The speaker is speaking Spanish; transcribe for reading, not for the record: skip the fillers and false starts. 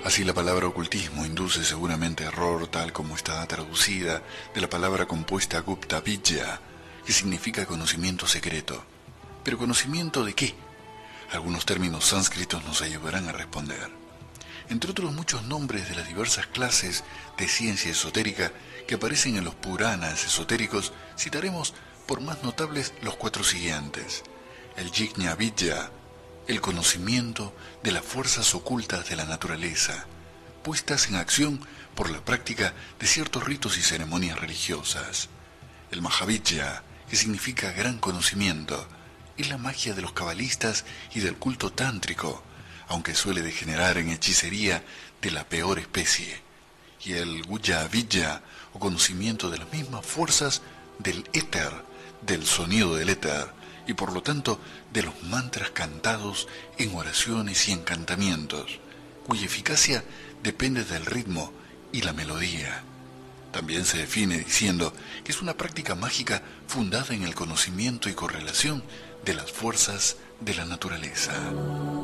Así la palabra ocultismo induce seguramente error tal como está traducida de la palabra compuesta Gupta Vidya, que significa conocimiento secreto. ¿Pero conocimiento de qué? Algunos términos sánscritos nos ayudarán a responder. Entre otros muchos nombres de las diversas clases de ciencia esotérica que aparecen en los Puranas esotéricos, citaremos por más notables los cuatro siguientes. El Yigna Vidya, el conocimiento de las fuerzas ocultas de la naturaleza, puestas en acción por la práctica de ciertos ritos y ceremonias religiosas. El Mahavidya, que significa gran conocimiento, es la magia de los cabalistas y del culto tántrico, aunque suele degenerar en hechicería de la peor especie. Y el Guya Vidya, o conocimiento de las mismas fuerzas del éter, del sonido del éter, y por lo tanto de los mantras cantados en oraciones y encantamientos, cuya eficacia depende del ritmo y la melodía. También se define diciendo que es una práctica mágica fundada en el conocimiento y correlación de las fuerzas de la naturaleza.